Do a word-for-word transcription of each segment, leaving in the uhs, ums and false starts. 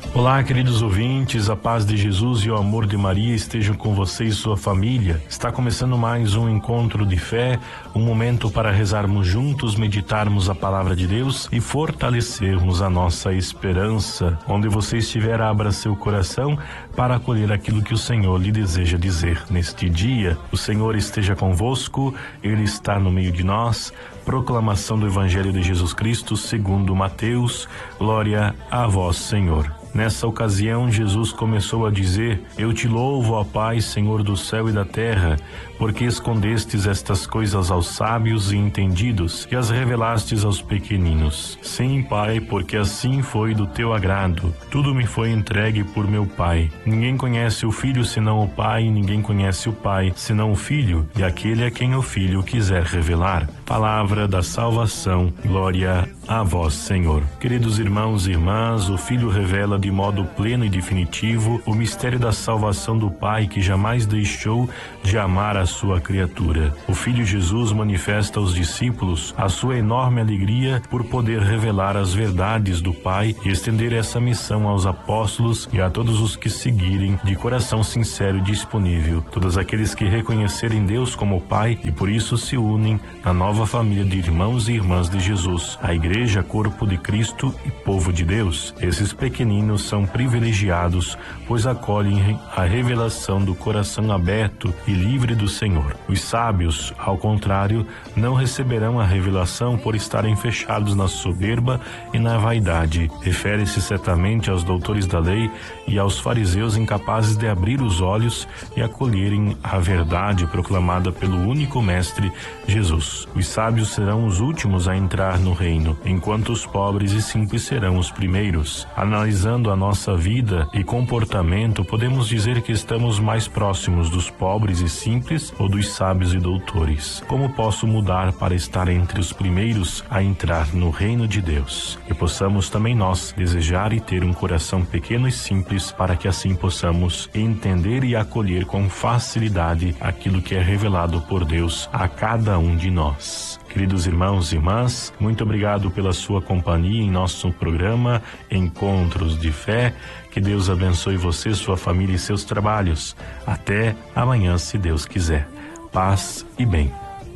Olá, queridos ouvintes, a paz de Jesus e o amor de Maria estejam com você e sua família. Está começando mais um encontro de fé, um momento para rezarmos juntos, meditarmos a palavra de Deus e fortalecermos a nossa esperança. Onde você estiver, abra seu coração para acolher aquilo que o Senhor lhe deseja dizer neste dia. O Senhor esteja convosco, Ele está no meio de nós. Proclamação do Evangelho de Jesus Cristo segundo Mateus. Glória a vós, Senhor. Nessa ocasião, Jesus começou a dizer: Eu te louvo, ó Pai, Senhor do céu e da terra, porque escondestes estas coisas aos sábios e entendidos e as revelastes aos pequeninos. Sim, Pai, porque assim foi do teu agrado. Tudo me foi entregue por meu Pai. Ninguém conhece o Filho senão o Pai, e ninguém conhece o Pai senão o Filho, e aquele a quem o Filho quiser revelar. Palavra da salvação. Glória a vós, Senhor. Queridos irmãos e irmãs, o Filho revela de modo pleno e definitivo o mistério da salvação do Pai, que jamais deixou de amar a sua criatura. O Filho Jesus manifesta aos discípulos a sua enorme alegria por poder revelar as verdades do Pai e estender essa missão aos apóstolos e a todos os que seguirem de coração sincero e disponível, todos aqueles que reconhecerem Deus como Pai e por isso se unem na nova família de irmãos e irmãs de Jesus, a Igreja, corpo de Cristo e povo de Deus. Esses pequeninos são privilegiados, pois acolhem a revelação do coração aberto e livre do Senhor. Os sábios, ao contrário, não receberão a revelação por estarem fechados na soberba e na vaidade. Refere-se certamente aos doutores da lei e aos fariseus incapazes de abrir os olhos e acolherem a verdade proclamada pelo único Mestre, Jesus. Os sábios serão os últimos a entrar no reino, enquanto os pobres e simples serão os primeiros. Analisando a nossa vida e comportamento, podemos dizer que estamos mais próximos dos pobres e simples ou dos sábios e doutores. Como posso mudar para estar entre os primeiros a entrar no reino de Deus? Que possamos também nós desejar e ter um coração pequeno e simples, para que assim possamos entender e acolher com facilidade aquilo que é revelado por Deus a cada um de nós. Queridos irmãos e irmãs, muito obrigado pela sua companhia em nosso programa Encontros de Fé. Que Deus abençoe você, sua família e seus trabalhos. Até amanhã, se Deus quiser. Paz e bem.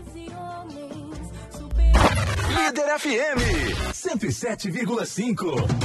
Líder F M cento e sete vírgula cinco.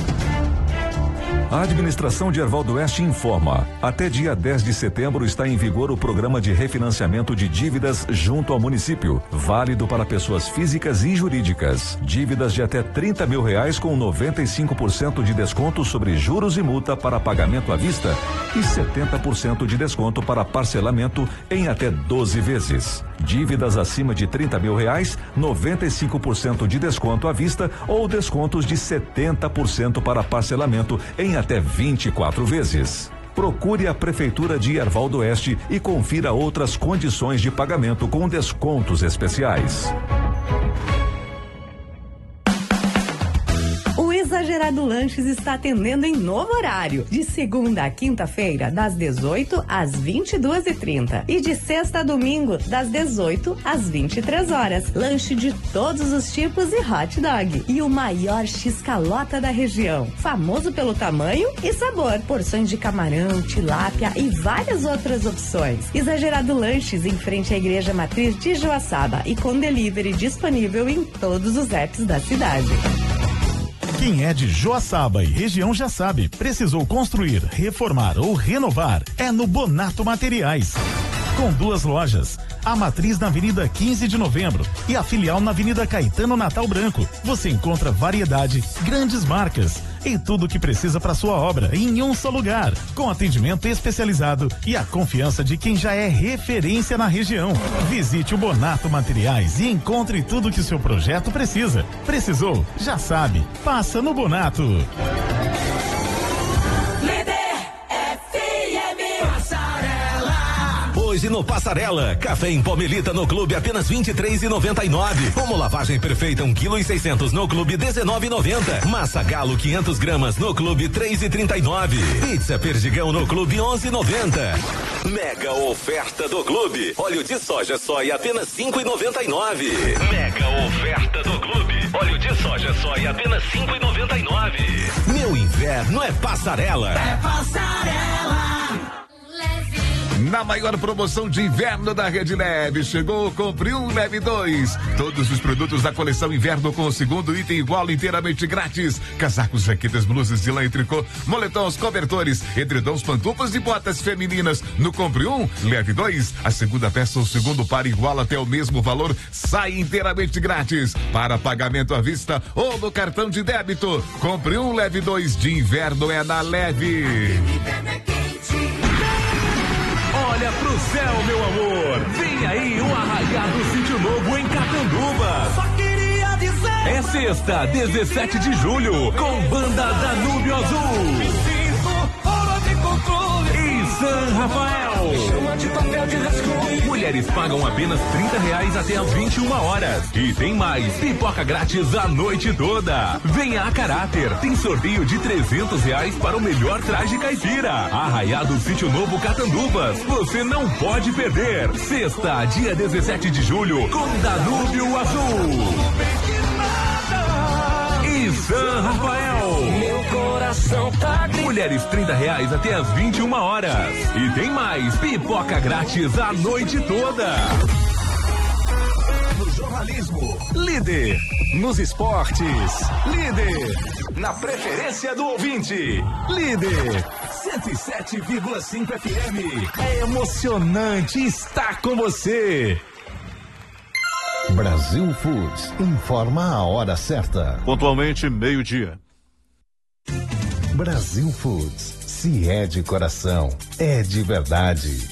A administração de Herval do Oeste informa: até dia dez de setembro está em vigor o programa de refinanciamento de dívidas junto ao município, válido para pessoas físicas e jurídicas. Dívidas de até trinta mil reais com noventa e cinco por cento de desconto sobre juros e multa para pagamento à vista e setenta por cento de desconto para parcelamento em até doze vezes. Dívidas acima de trinta mil reais, noventa e cinco por cento de desconto à vista ou descontos de setenta por cento para parcelamento em até vinte e quatro vezes. Procure a Prefeitura de Herval do Oeste e confira outras condições de pagamento com descontos especiais. O Exagerado Lanches está atendendo em novo horário, de segunda a quinta-feira, das dezoito às vinte e duas e trinta e de sexta a domingo, das dezoito às vinte e três horas. Lanche de todos os tipos e hot dog. E o maior X-calota da região, famoso pelo tamanho e sabor. Porções de camarão, tilápia e várias outras opções. Exagerado Lanches, em frente à Igreja Matriz de Joaçaba e com delivery disponível em todos os apps da cidade. Quem é de Joaçaba e região já sabe, precisou construir, reformar ou renovar, é no Bonato Materiais. Com duas lojas, a matriz na Avenida quinze de Novembro e a filial na Avenida Caetano Natal Branco. Você encontra variedade, grandes marcas e tudo o que precisa para sua obra em um só lugar, com atendimento especializado e a confiança de quem já é referência na região. Visite o Bonato Materiais e encontre tudo que o seu projeto precisa. Precisou? Já sabe. Passa no Bonato. Hoje no Passarela, café em pó Melita no clube apenas vinte e três e noventa e nove. Como lavagem perfeita um quilo e seiscentos no clube dezenove e noventa. Massa Galo quinhentas gramas no clube três e trinta e nove. Pizza Perdigão no clube onze e noventa. Mega oferta do clube. Óleo de soja soia apenas cinco e noventa e nove. Mega oferta do clube. Óleo de soja soia apenas cinco e noventa e nove. Meu inverno inverno é Passarela. É Passarela. Na maior promoção de inverno da Rede Leve, chegou o Compre um, Leve dois. Todos os produtos da coleção inverno com o segundo item igual inteiramente grátis. Casacos, jaquetas, blusas de lã e tricô, moletons, cobertores, edredons, pantufas e botas femininas. No Compre um, Leve dois, a segunda peça ou segundo par igual até o mesmo valor sai inteiramente grátis. Para pagamento à vista ou no cartão de débito. Compre um, Leve dois de inverno é na Leve. Olha pro céu, meu amor. Vem aí o Arraiá do Sítio Novo em Catanduva. Só queria dizer. É sexta, dezessete de julho, com banda Danúbio Azul. Preciso hora de controle. E San Rafael. Chama de papel de rascunho. Mulheres pagam apenas trinta reais até às vinte e uma horas. E tem mais, pipoca grátis a noite toda. Venha a caráter, tem sorteio de trezentos reais para o melhor traje caipira. Arraiá do Sítio Novo Catanduvas, você não pode perder. Sexta, dia dezessete de julho, com Danúbio Azul. E San Rafael. Meu coração tá gritando. Mulheres trinta reais até às vinte e uma horas. E tem mais, pipoca grátis a noite toda. No jornalismo, líder. Nos esportes, líder. Na preferência do ouvinte, líder. cento e sete vírgula cinco F M. É emocionante estar com você. Brasil Foods informa a hora certa. Pontualmente, meio-dia. Brasil Foods, se é de coração, é de verdade.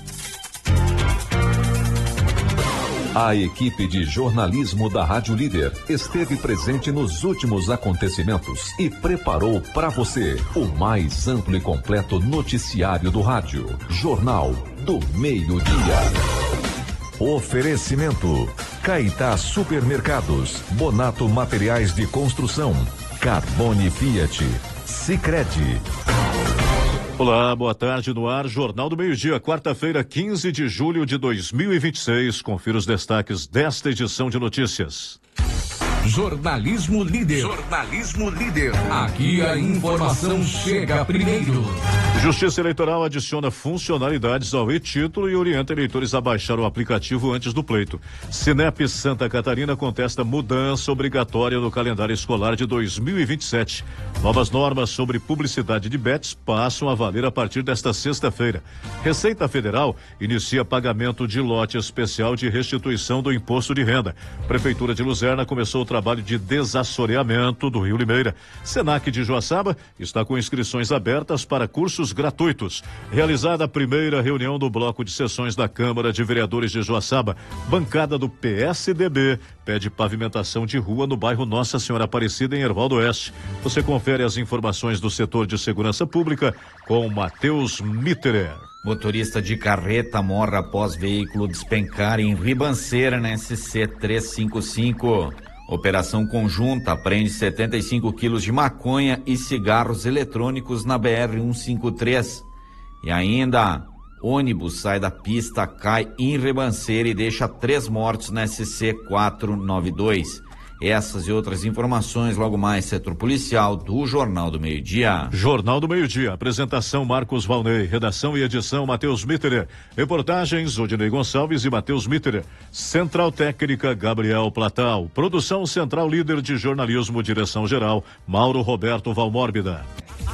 A equipe de jornalismo da Rádio Líder esteve presente nos últimos acontecimentos e preparou para você o mais amplo e completo noticiário do rádio. Jornal do Meio-Dia. Oferecimento: Caetá Supermercados, Bonato Materiais de Construção, Carbone Fiat, Sicredi. Olá, boa tarde no ar, Jornal do Meio-Dia, quarta-feira, quinze de julho de dois mil e vinte e seis. Confira os destaques desta edição de notícias. Jornalismo líder. Jornalismo líder. Aqui a informação chega primeiro. Justiça Eleitoral adiciona funcionalidades ao e-título e orienta eleitores a baixar o aplicativo antes do pleito. Sinep Santa Catarina contesta mudança obrigatória no calendário escolar de dois mil e vinte e sete. Novas normas sobre publicidade de bets passam a valer a partir desta sexta-feira. Receita Federal inicia pagamento de lote especial de restituição do imposto de renda. Prefeitura de Luzerna começou o trabalho de desassoreamento do Rio Limeira. Senac de Joaçaba está com inscrições abertas para cursos gratuitos. Realizada a primeira reunião do bloco de sessões da Câmara de Vereadores de Joaçaba. Bancada do P S D B pede pavimentação de rua no bairro Nossa Senhora Aparecida, em Erval do Oeste. Você confere as informações do setor de segurança pública com Matheus Mitterer. Motorista de carreta morre após veículo despencar em Ribanceira, na S C trezentos e cinquenta e cinco. Operação conjunta prende setenta e cinco quilos de maconha e cigarros eletrônicos na B R cento e cinquenta e três. E ainda, ônibus sai da pista, cai em Ribanceira e deixa três mortos na S C quatrocentos e noventa e dois. Essas e outras informações logo mais, setor policial do Jornal do Meio-Dia. Jornal do Meio-Dia, apresentação Marcos Valnei, redação e edição Matheus Mitterer, reportagens Odinei Gonçalves e Matheus Mitterer, Central Técnica Gabriel Platal, produção Central Líder de Jornalismo, direção geral Mauro Roberto Valmórbida.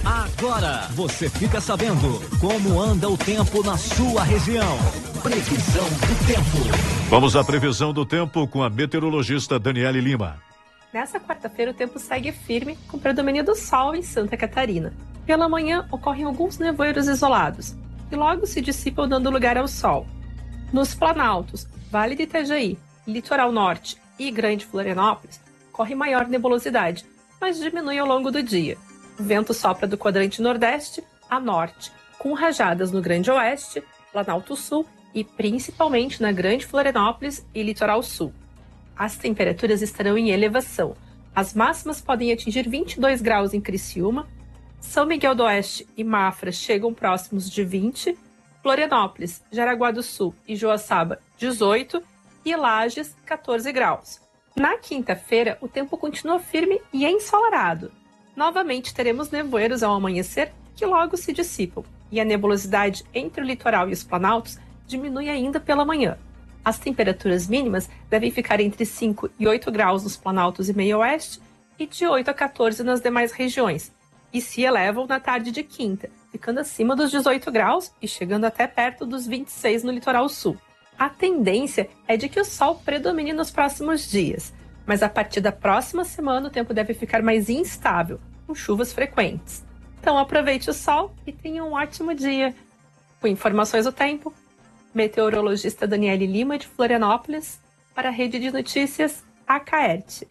Agora você fica sabendo como anda o tempo na sua região. Previsão do tempo. Vamos à previsão do tempo com a meteorologista Daniele Lima. Nessa quarta-feira o tempo segue firme com predomínio do sol em Santa Catarina. Pela manhã ocorrem alguns nevoeiros isolados e logo se dissipam dando lugar ao sol. Nos Planaltos, Vale do Itajaí, Litoral Norte e Grande Florianópolis corre maior nebulosidade, mas diminui ao longo do dia. O vento sopra do quadrante nordeste a norte, com rajadas no Grande Oeste, Planalto Sul e principalmente na Grande Florianópolis e Litoral Sul. As temperaturas estarão em elevação. As máximas podem atingir vinte e dois graus em Criciúma, São Miguel do Oeste e Mafra chegam próximos de vinte, Florianópolis, Jaraguá do Sul e Joaçaba dezoito e Lages quatorze graus. Na quinta-feira, o tempo continua firme e ensolarado. Novamente teremos nevoeiros ao amanhecer que logo se dissipam, e a nebulosidade entre o litoral e os planaltos diminui ainda pela manhã. As temperaturas mínimas devem ficar entre cinco e oito graus nos planaltos e meio oeste e de oito a quatorze nas demais regiões, e se elevam na tarde de quinta, ficando acima dos dezoito graus e chegando até perto dos vinte e seis no litoral sul. A tendência é de que o sol predomine nos próximos dias, mas a partir da próxima semana o tempo deve ficar mais instável, com chuvas frequentes. Então aproveite o sol e tenha um ótimo dia. Com informações do tempo, meteorologista Daniele Lima, de Florianópolis, para a Rede de Notícias Acaerte.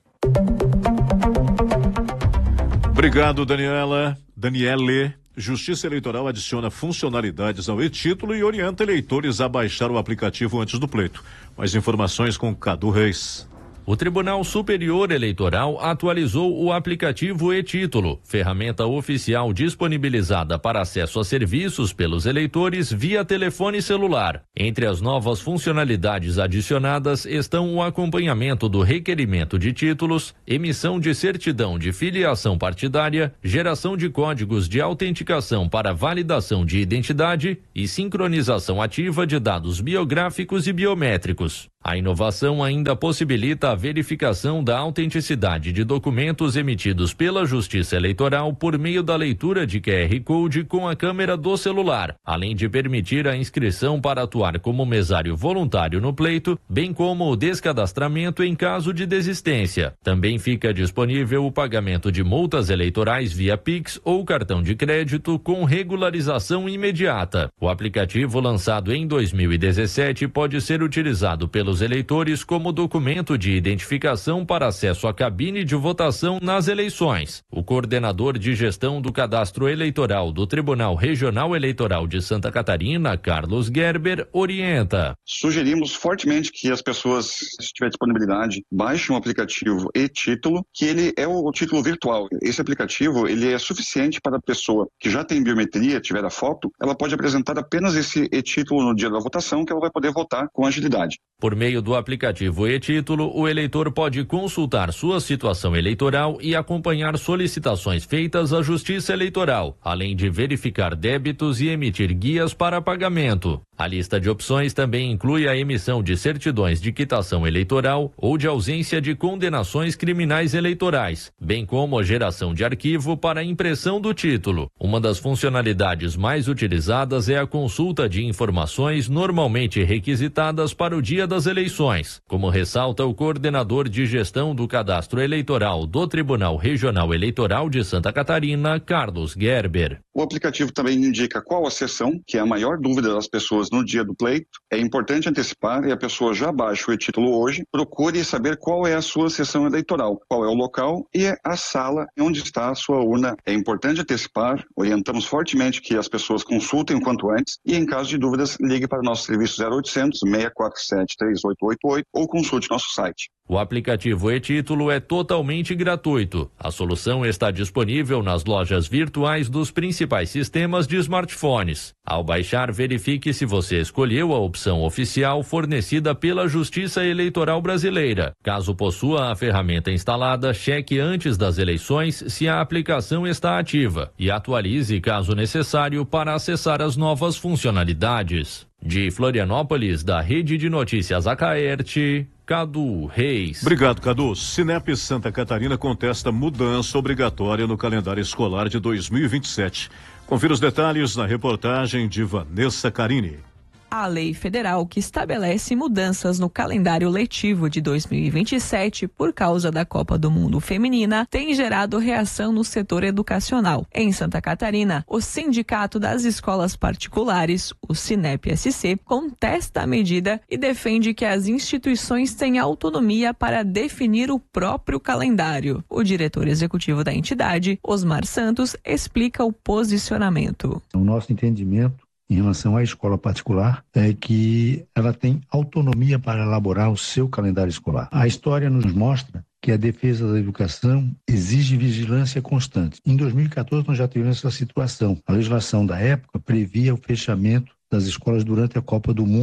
Obrigado, Daniela. Daniele. Justiça Eleitoral adiciona funcionalidades ao e-título e orienta eleitores a baixar o aplicativo antes do pleito. Mais informações com Cadu Reis. O Tribunal Superior Eleitoral atualizou o aplicativo e-Título, ferramenta oficial disponibilizada para acesso a serviços pelos eleitores via telefone celular. Entre as novas funcionalidades adicionadas estão o acompanhamento do requerimento de títulos, emissão de certidão de filiação partidária, geração de códigos de autenticação para validação de identidade e sincronização ativa de dados biográficos e biométricos. A inovação ainda possibilita a verificação da autenticidade de documentos emitidos pela Justiça Eleitoral por meio da leitura de Q R Code com a câmera do celular, além de permitir a inscrição para atuar como mesário voluntário no pleito, bem como o descadastramento em caso de desistência. Também fica disponível o pagamento de multas eleitorais via Pix ou cartão de crédito com regularização imediata. O aplicativo, lançado em dois mil e dezessete, pode ser utilizado pelo os eleitores como documento de identificação para acesso à cabine de votação nas eleições. O coordenador de gestão do cadastro eleitoral do Tribunal Regional Eleitoral de Santa Catarina, Carlos Gerber, orienta. Sugerimos fortemente que as pessoas, se tiver disponibilidade, baixem o aplicativo e-título, que ele é o título virtual. Esse aplicativo, ele é suficiente para a pessoa que já tem biometria, tiver a foto, ela pode apresentar apenas esse e-título no dia da votação, que ela vai poder votar com agilidade. Por meio do aplicativo e-Título, o eleitor pode consultar sua situação eleitoral e acompanhar solicitações feitas à Justiça Eleitoral, além de verificar débitos e emitir guias para pagamento. A lista de opções também inclui a emissão de certidões de quitação eleitoral ou de ausência de condenações criminais eleitorais, bem como a geração de arquivo para impressão do título. Uma das funcionalidades mais utilizadas é a consulta de informações normalmente requisitadas para o dia das eleições, como ressalta o coordenador de gestão do cadastro eleitoral do Tribunal Regional Eleitoral de Santa Catarina, Carlos Gerber. O aplicativo também indica qual a sessão, que é a maior dúvida das pessoas no dia do pleito. É importante antecipar e a pessoa já baixa o e-título hoje, procure saber qual é a sua sessão eleitoral, qual é o local e a sala onde está a sua urna. É importante antecipar, orientamos fortemente que as pessoas consultem o quanto antes e, em caso de dúvidas, ligue para o nosso serviço zero oitocentos, seis quatro sete, três oito oito oito ou consulte nosso site. O aplicativo e-Título é totalmente gratuito. A solução está disponível nas lojas virtuais dos principais sistemas de smartphones. Ao baixar, verifique se você escolheu a opção oficial fornecida pela Justiça Eleitoral Brasileira. Caso possua a ferramenta instalada, cheque antes das eleições se a aplicação está ativa e atualize caso necessário para acessar as novas funcionalidades. De Florianópolis, da Rede de Notícias Acaerte, Cadu Reis. Obrigado, Cadu. Sinep Santa Catarina contesta mudança obrigatória no calendário escolar de dois mil e vinte e sete. Confira os detalhes na reportagem de Vanessa Carini. A lei federal que estabelece mudanças no calendário letivo de dois mil e vinte e sete por causa da Copa do Mundo Feminina tem gerado reação no setor educacional. Em Santa Catarina, o Sindicato das Escolas Particulares, o Sinep-S C, contesta a medida e defende que as instituições têm autonomia para definir o próprio calendário. O diretor executivo da entidade, Osmar Santos, explica o posicionamento. O nosso entendimento em relação à escola particular é que ela tem autonomia para elaborar o seu calendário escolar. A história nos mostra que a defesa da educação exige vigilância constante. Em dois mil e quatorze nós já tivemos essa situação. A legislação da época previa o fechamento das escolas durante a Copa do Mundo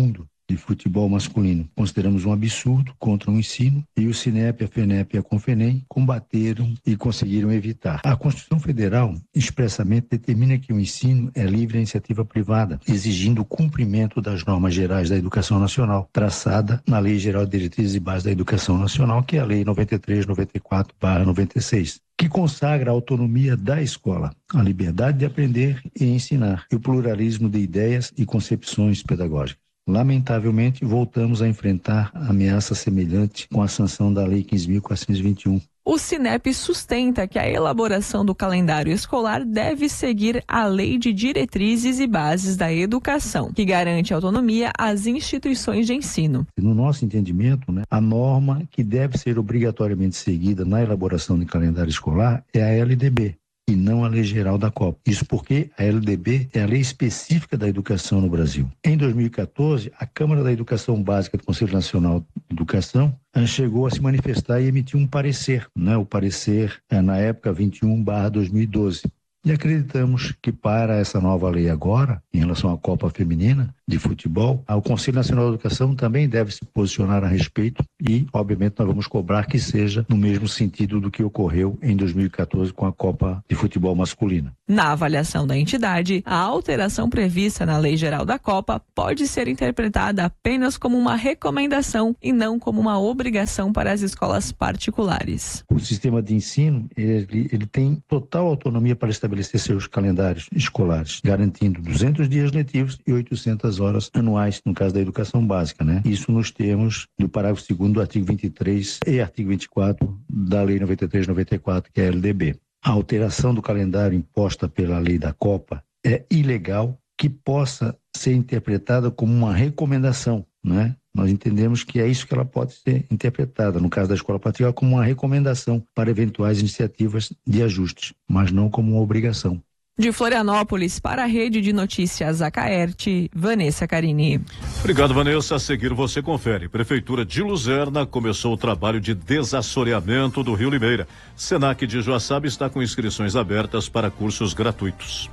de futebol masculino. Consideramos um absurdo contra o ensino e o Sinep, a FENEP e a Confenem combateram e conseguiram evitar. A Constituição Federal expressamente determina que o ensino é livre da iniciativa privada, exigindo o cumprimento das normas gerais da educação nacional, traçada na Lei Geral de Diretrizes e Bases da Educação Nacional, que é a Lei noventa e três, noventa e quatro barra noventa e seis. Que consagra a autonomia da escola, a liberdade de aprender e ensinar, e o pluralismo de ideias e concepções pedagógicas. Lamentavelmente, voltamos a enfrentar ameaça semelhante com a sanção da Lei quinze mil quatrocentos e vinte e um. O Sinep sustenta que a elaboração do calendário escolar deve seguir a Lei de Diretrizes e Bases da Educação, que garante autonomia às instituições de ensino. No nosso entendimento, né, a norma que deve ser obrigatoriamente seguida na elaboração de calendário escolar é a L D B. E não a Lei Geral da Copa. Isso porque a L D B é a lei específica da educação no Brasil. Em dois mil e quatorze, a Câmara da Educação Básica do Conselho Nacional de Educação chegou a se manifestar e emitiu um parecer, né? O parecer é na época vinte e um barra dois mil e doze. E acreditamos que para essa nova lei agora, em relação à Copa Feminina de futebol, o Conselho Nacional de Educação também deve se posicionar a respeito e, obviamente, nós vamos cobrar que seja no mesmo sentido do que ocorreu em dois mil e quatorze com a Copa de Futebol Masculina. Na avaliação da entidade, a alteração prevista na Lei Geral da Copa pode ser interpretada apenas como uma recomendação e não como uma obrigação para as escolas particulares. O sistema de ensino, ele, ele tem total autonomia para estabelecer seus calendários escolares, garantindo duzentos dias letivos e oitocentas horas anuais, no caso da educação básica, né? Isso nos termos do parágrafo segundo do artigo vinte e três e artigo vinte e quatro da Lei noventa e três noventa e quatro, que é a L D B. A alteração do calendário imposta pela Lei da Copa é ilegal que possa ser interpretada como uma recomendação, né? Nós entendemos que é isso que ela pode ser interpretada, no caso da escola particular, como uma recomendação para eventuais iniciativas de ajustes, mas não como uma obrigação. De Florianópolis, para a Rede de Notícias Acaerte, Vanessa Carini. Obrigado, Vanessa. A seguir você confere. Prefeitura de Luzerna começou o trabalho de desassoreamento do Rio Limeira. Senac de Joaçaba está com inscrições abertas para cursos gratuitos.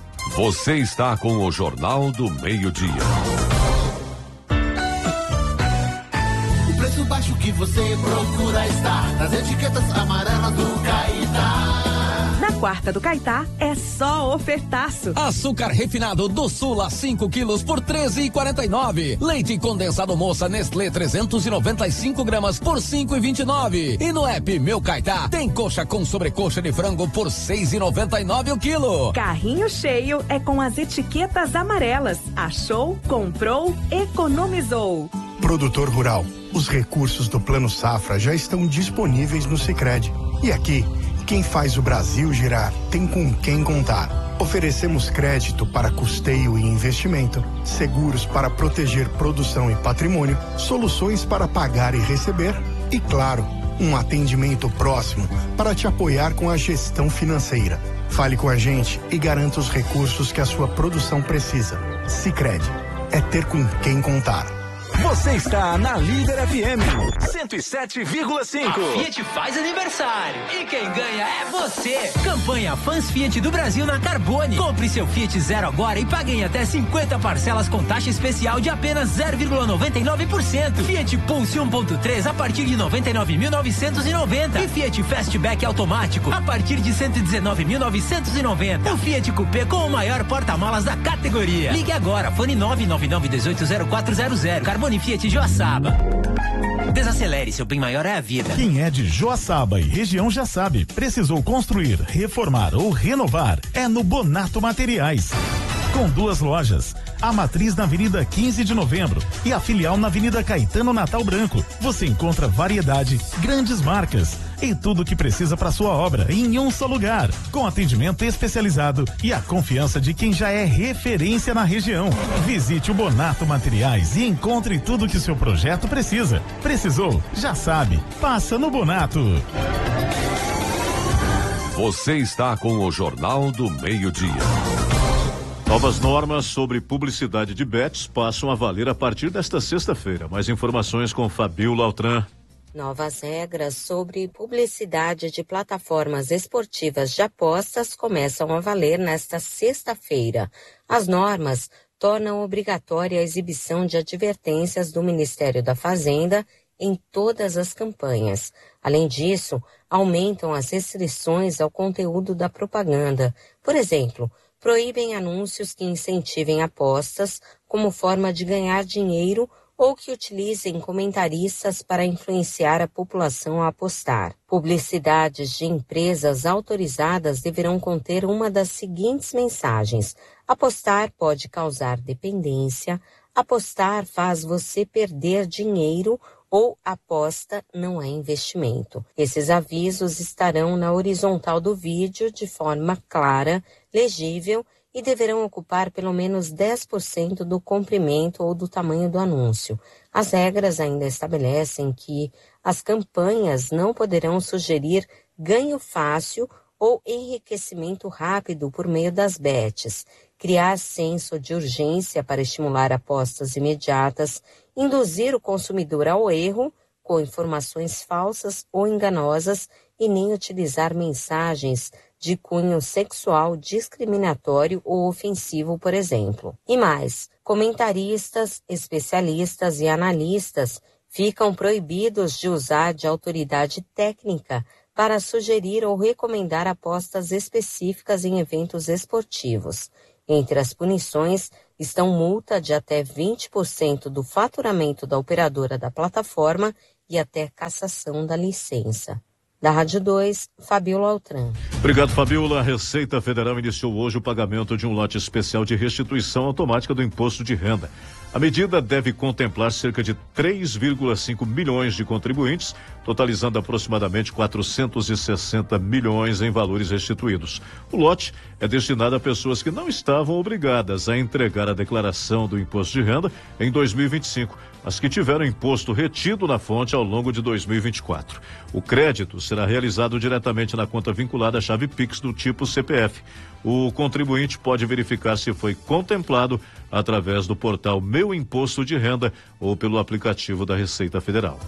Você está com o Jornal do Meio-Dia. O preço baixo que você procura está nas etiquetas amarelas do Caetá. Na quarta do Caetá é só ofertaço. Açúcar refinado do Sula cinco quilos por treze e quarenta e nove. Leite condensado Moça Nestlé trezentos e noventa e cinco gramas por cinco e vinte e nove. E no app Meu Caetá tem coxa com sobrecoxa de frango por seis e noventa e nove o quilo. Carrinho cheio é com as etiquetas amarelas. Achou, comprou, economizou. Produtor rural, os recursos do Plano Safra já estão disponíveis no Sicredi. E aqui, quem faz o Brasil girar tem com quem contar. Oferecemos crédito para custeio e investimento, seguros para proteger produção e patrimônio, soluções para pagar e receber e, claro, um atendimento próximo para te apoiar com a gestão financeira. Fale com a gente e garanta os recursos que a sua produção precisa. Sicredi, é ter com quem contar. Você está na Líder F M cento e sete vírgula cinco. A Fiat faz aniversário e quem ganha é você. Campanha Fãs Fiat do Brasil na Carbone. Compre seu Fiat Zero agora e pague em até cinquenta parcelas com taxa especial de apenas zero vírgula noventa e nove por cento. Fiat Pulse um ponto três a partir de noventa e nove mil novecentos e noventa e Fiat Fastback automático a partir de cento e dezenove mil novecentos e noventa. O Fiat Coupé com o maior porta-malas da categoria. Ligue agora, fone nove nove nove um oito zero quatro zero zero. Carbone Fiat Joaçaba. Desacelere, seu bem maior é a vida. Quem é de Joaçaba e região já sabe, precisou construir, reformar ou renovar, é no Bonato Materiais. Com duas lojas, a matriz na Avenida quinze de Novembro e a filial na Avenida Caetano Natal Branco. Você encontra variedade, grandes marcas e tudo o que precisa para sua obra em um só lugar, com atendimento especializado e a confiança de quem já é referência na região. Visite o Bonato Materiais e encontre tudo o que o seu projeto precisa. Precisou? Já sabe. Passa no Bonato. Você está com o Jornal do Meio-Dia. Novas normas sobre publicidade de bets passam a valer a partir desta sexta-feira. Mais informações com Fabiola Altran. Novas regras sobre publicidade de plataformas esportivas de apostas começam a valer nesta sexta-feira. As normas tornam obrigatória a exibição de advertências do Ministério da Fazenda em todas as campanhas. Além disso, aumentam as restrições ao conteúdo da propaganda. Por exemplo, proíbem anúncios que incentivem apostas como forma de ganhar dinheiro ou que utilizem comentaristas para influenciar a população a apostar. Publicidades de empresas autorizadas deverão conter uma das seguintes mensagens: apostar pode causar dependência, apostar faz você perder dinheiro ou aposta não é investimento. Esses avisos estarão na horizontal do vídeo de forma clara, legível e deverão ocupar pelo menos dez por cento do comprimento ou do tamanho do anúncio. As regras ainda estabelecem que as campanhas não poderão sugerir ganho fácil ou enriquecimento rápido por meio das bets, criar senso de urgência para estimular apostas imediatas, induzir o consumidor ao erro com informações falsas ou enganosas e nem utilizar mensagens de cunho sexual discriminatório ou ofensivo, por exemplo. E mais, comentaristas, especialistas e analistas ficam proibidos de usar de autoridade técnica para sugerir ou recomendar apostas específicas em eventos esportivos. Entre as punições estão multa de até vinte por cento do faturamento da operadora da plataforma e até cassação da licença. Da Rádio dois, Fabiola Altran. Obrigado, Fabiola. A Receita Federal iniciou hoje o pagamento de um lote especial de restituição automática do imposto de renda. A medida deve contemplar cerca de três vírgula cinco milhões de contribuintes, totalizando aproximadamente quatrocentos e sessenta milhões em valores restituídos. O lote é destinado a pessoas que não estavam obrigadas a entregar a declaração do imposto de renda em dois mil e vinte e cinco, mas que tiveram imposto retido na fonte ao longo de dois mil e vinte e quatro. O crédito será realizado diretamente na conta vinculada à chave Pix do tipo C P F. O contribuinte pode verificar se foi contemplado através do portal Meu Imposto de Renda ou pelo aplicativo da Receita Federal.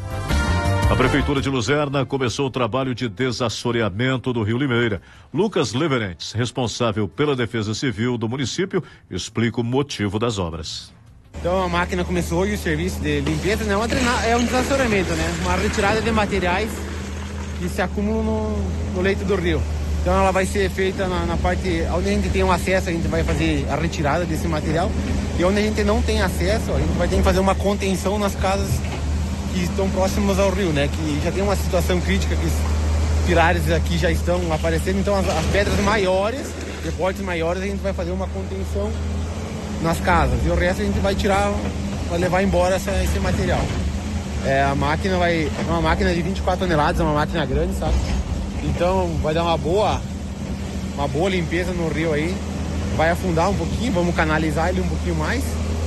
A Prefeitura de Luzerna começou o trabalho de desassoreamento do Rio Limeira. Lucas Leverentes, responsável pela Defesa Civil do município, explica o motivo das obras. Então a máquina começou e o serviço de limpeza, né, uma drena... é um desassoreamento, né? Uma retirada de materiais que se acumulam no, no leito do rio. Então ela vai ser feita na, na parte onde a gente tem um acesso, a gente vai fazer a retirada desse material. E onde a gente não tem acesso, a gente vai ter que fazer uma contenção nas casas que estão próximas ao rio, né? Que já tem uma situação crítica, que os pilares aqui já estão aparecendo. Então as, as pedras maiores, de portes maiores, a gente vai fazer uma contenção nas casas. E o resto a gente vai tirar, vai levar embora essa, esse material. É, a máquina vai, é uma máquina de vinte e quatro toneladas, é uma máquina grande, sabe? Então vai dar uma boa, uma boa limpeza no rio aí. Vai afundar um pouquinho, vamos canalizar ele um pouquinho mais.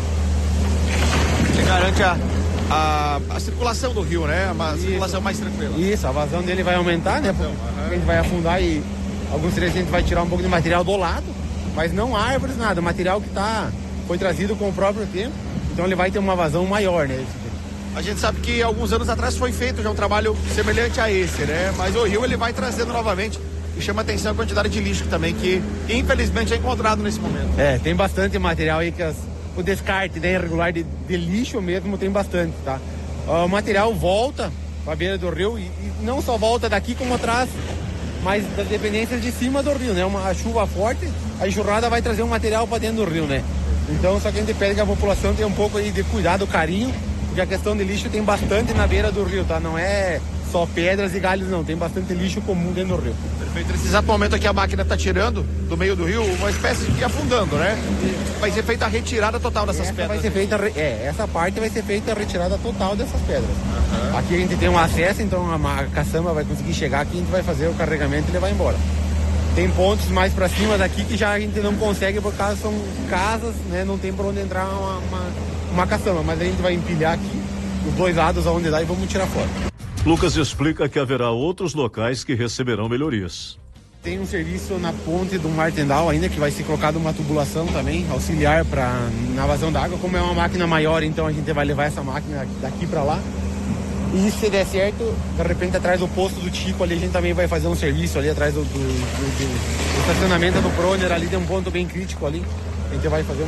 Você garante a, a, a circulação do rio, né? Uma Isso. circulação mais tranquila. Isso, a vazão dele vai aumentar, né? Porque uhum. a gente vai afundar e alguns trechos a gente vai tirar um pouco de material do lado, mas não árvores, nada. O material que tá, foi trazido com o próprio tempo, então ele vai ter uma vazão maior, né? A gente sabe que alguns anos atrás foi feito já um trabalho semelhante a esse, né? Mas o rio ele vai trazendo novamente e chama atenção a quantidade de lixo também que infelizmente é encontrado nesse momento. É, tem bastante material aí que as, o descarte, né, irregular de, de lixo mesmo tem bastante, tá? O material volta para a beira do rio e, e não só volta daqui como atrás, mas das dependências de cima do rio, né? Uma chuva forte, a enxurrada vai trazer um material para dentro do rio, né? Então só que a gente pede que a população tenha um pouco aí de cuidado, carinho, porque a questão de lixo tem bastante na beira do rio, tá? Não é só pedras e galhos, não. Tem bastante lixo comum dentro do rio. Perfeito. Nesse exato momento aqui a máquina está tirando do meio do rio uma espécie de afundando, né? E vai ser feita a retirada total dessas essa pedras. Vai ser feita, é, essa parte vai ser feita a retirada total dessas pedras. Uhum. Aqui a gente tem um acesso, então a caçamba vai conseguir chegar aqui, a gente vai fazer o carregamento e levar embora. Tem pontos mais para cima daqui que já a gente não consegue, por causa são casas, né? Não tem por onde entrar uma, uma, uma caçamba, mas a gente vai empilhar aqui os dois lados aonde dá e vamos tirar fora. Lucas explica que haverá outros locais que receberão melhorias. Tem um serviço na ponte do Martendal ainda, que vai ser colocado uma tubulação também, auxiliar para na vazão da água. Como é uma máquina maior, então a gente vai levar essa máquina daqui para lá. E se der certo, de repente atrás do posto do Tico ali, a gente também vai fazer um serviço ali atrás do, do, do, do, do estacionamento do Proner, ali tem um ponto bem crítico ali. A gente vai fazer